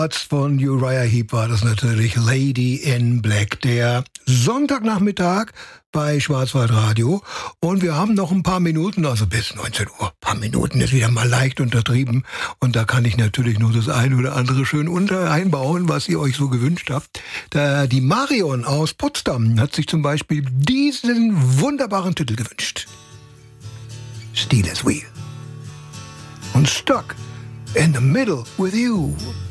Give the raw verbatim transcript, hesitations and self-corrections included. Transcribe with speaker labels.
Speaker 1: Von Uriah Heep war das natürlich Lady in Black, der Sonntagnachmittag bei Schwarzwaldradio. Und wir haben noch ein paar Minuten, also bis neunzehn Uhr. Ein paar Minuten ist wieder mal leicht untertrieben. Und da kann ich natürlich nur das eine oder andere schön unter einbauen, was ihr euch so gewünscht habt. Da die Marion aus Potsdam hat sich zum Beispiel diesen wunderbaren Titel gewünscht. Steelers Wheel. Und Stuck in the Middle with You.